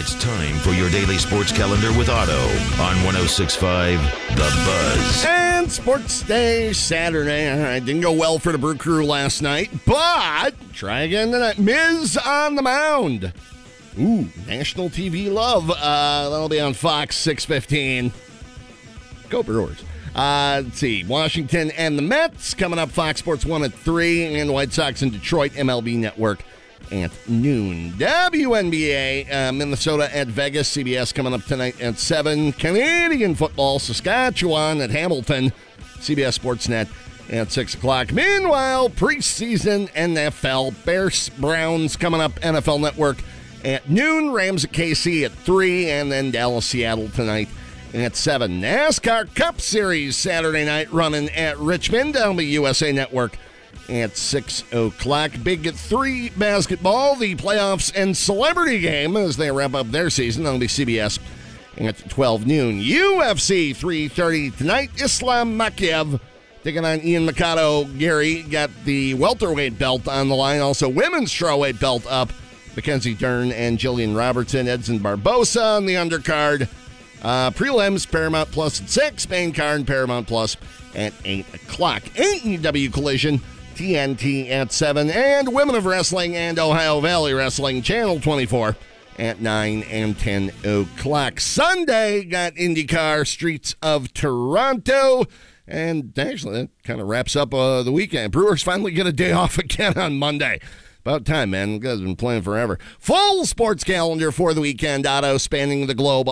It's time for your daily sports calendar with Otto on 106.5 The Buzz. And Sports Day Saturday. All right, didn't go well for the Brew Crew last night, but try again tonight. Miz on the mound. Ooh, national TV love. That'll be on Fox 6:15. Go Brewers. Let's see. Washington and the Mets coming up. Fox Sports 1 at 3. And White Sox in Detroit, MLB Network at noon. WNBA, Minnesota at Vegas. CBS coming up tonight at 7. Canadian football, Saskatchewan at Hamilton. CBS Sportsnet at 6 o'clock. Meanwhile, preseason NFL. Bears Browns coming up. NFL Network at noon. Rams at KC at 3. And then Dallas Seattle tonight at 7. NASCAR Cup Series Saturday night running at Richmond. That'll be USA Network at 6 o'clock. Big 3 basketball, the playoffs and celebrity game as they wrap up their season. That'll be CBS at 12 noon. UFC 3:30 tonight. Islam Makhachev taking on Ian Mikado. Gary got the welterweight belt on the line. Also women's strawweight belt up. Mackenzie Dern and Jillian Robertson. Edson Barbosa on the undercard. Prelims, Paramount Plus at 6. Main card, Paramount Plus at 8 o'clock. AEW Collision, TNT at 7. And Women of Wrestling and Ohio Valley Wrestling, Channel 24 at 9 and 10 o'clock. Sunday, got IndyCar, Streets of Toronto. And actually, that kind of wraps up the weekend. Brewers finally get a day off again on Monday. About time, man. You guys have been playing forever. Full sports calendar for the weekend, Otto, spanning the globe.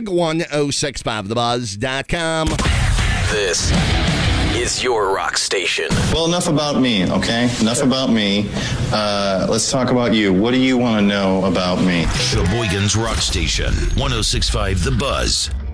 Blog1065thebuzz.com. This is your rock station. Well, enough about me, okay? Enough about me. Let's talk about you. What do you want to know about me? Sheboygan's Rock Station, 106.5 The Buzz.